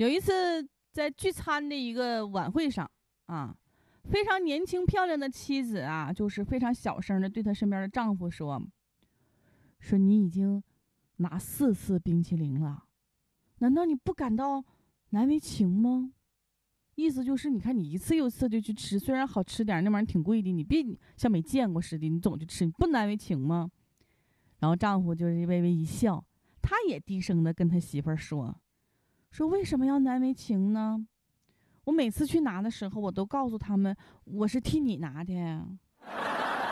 有一次在聚餐的一个晚会上啊，非常年轻漂亮的妻子啊，就是非常小声的对她身边的丈夫说你已经拿4次冰淇淋了，难道你不感到难为情吗？意思就是，你看你一次又一次就去吃，虽然好吃点，那玩意儿挺贵的，你别像没见过似的，你总去吃，你不难为情吗？然后丈夫就是微微一笑，他也低声的跟他媳妇儿说为什么要难为情呢？我每次去拿的时候，我都告诉他们我是替你拿的，